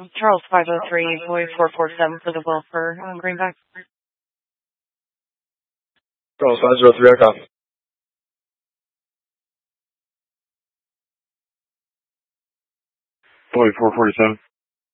Charles 503, Boy 447 for the Wilfer, Greenback. Charles 503, I copy. Boy 447.